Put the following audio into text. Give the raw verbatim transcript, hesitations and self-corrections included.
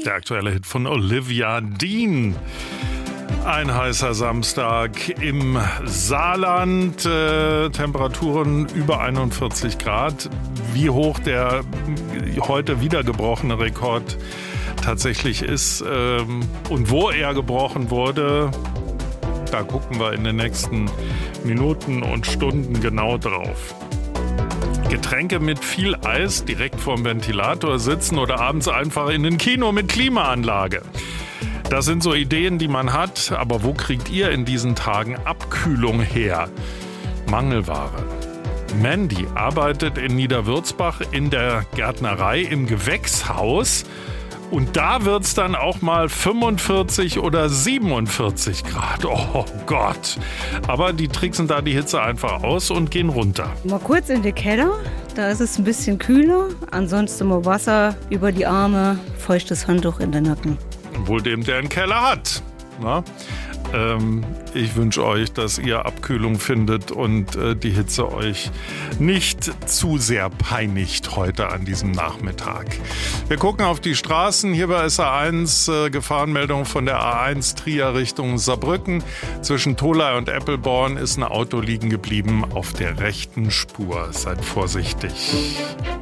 Der aktuelle Hit von Olivia Dean. Ein heißer Samstag im Saarland, äh, Temperaturen über einundvierzig Grad. Wie hoch der heute wieder gebrochene Rekord tatsächlich ist ähm, und wo er gebrochen wurde, da gucken wir in den nächsten Minuten und Stunden genau drauf. Getränke mit viel Eis direkt vorm Ventilator sitzen oder abends einfach in ein Kino mit Klimaanlage. Das sind so Ideen, die man hat, aber wo kriegt ihr in diesen Tagen Abkühlung her? Mangelware. Mandy arbeitet in Niederwürzbach in der Gärtnerei im Gewächshaus und da wird's dann auch mal fünfundvierzig oder siebenundvierzig Grad. Oh Gott. Aber die tricksen da die Hitze einfach aus und gehen runter. Mal kurz in den Keller, da ist es ein bisschen kühler. Ansonsten mal Wasser über die Arme, feuchtes Handtuch in den Nacken. Wohl dem, der einen Keller hat. Na? Ähm, ich wünsche euch, dass ihr Abkühlung findet und äh, die Hitze euch nicht zu sehr peinigt heute an diesem Nachmittag. Wir gucken auf die Straßen. Hier bei S A eins äh, Gefahrenmeldung von der A eins Trier Richtung Saarbrücken. Zwischen Tholey und Eppelborn ist ein Auto liegen geblieben auf der rechten Spur. Seid vorsichtig.